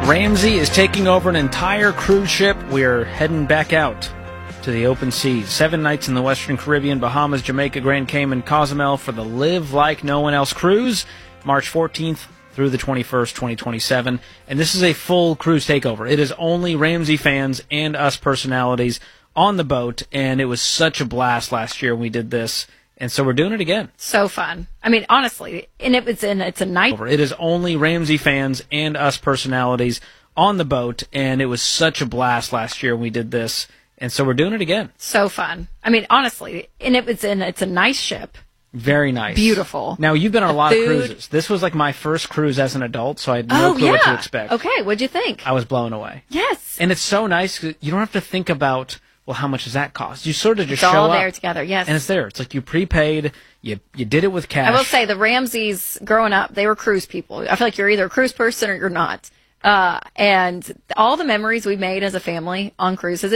Ramsey is taking over an entire cruise ship. We're heading back out to the open seas. 7 nights in the Western Caribbean, Bahamas, Jamaica, Grand Cayman, Cozumel for the Live Like No One Else cruise, March 14th through the 21st, 2027. And this is a full cruise takeover. It is only Ramsey fans and us personalities on the boat, and it was such a blast last year when we did this. And so we're doing it again. So fun. I mean, honestly, and it's a night. It is only Ramsey fans and us personalities on the boat, and it was such a blast last year when we did this. And so we're doing it again. So fun. I mean, honestly, and it's a nice ship. Very nice. Beautiful. Now, you've been on a lot of cruises. This was like my first cruise as an adult, so I had no clue what to expect. Okay, what'd you think? I was blown away. Yes. And it's so nice 'cause you don't have to think about, well, how much does that cost? You sort of just show up. It's all there together, yes. And it's there. It's like you prepaid, you did it with cash. I will say the Ramseys, growing up, they were cruise people. I feel like you're either a cruise person or you're not. And all the memories we made as a family on cruises,